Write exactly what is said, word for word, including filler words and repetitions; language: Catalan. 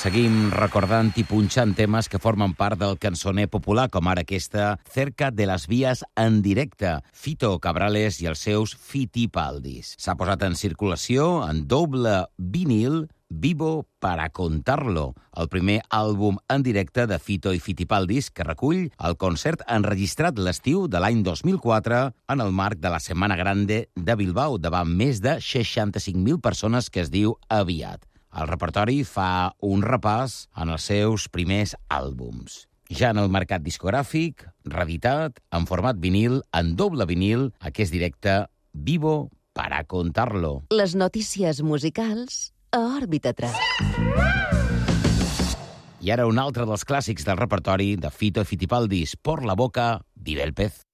seguim recordant i punxant temes que formen part del cançoner popular, com ara aquesta Cerca de les Vías en directe, Fito Cabrales i els seus Fitipaldis. S'ha posat en circulació en doble vinil Vivo para contarlo, el primer àlbum en directe de Fito i Fitipaldis que recull el concert enregistrat l'estiu de l'any dos mil quatre en el marc de la Setmana Grande de Bilbao, davant més de seixanta-cinc mil persones, que es diu aviat. El repertori fa un repàs en els seus primers àlbums. Ja en el mercat discogràfic, reeditat en format vinil, en doble vinil, aquest directe Vivo para contarlo. Les notícies musicals a Òrbita tres. I ara un altre dels clàssics del repertori de Fito i Fitipaldis, Por la boca, vive el pez.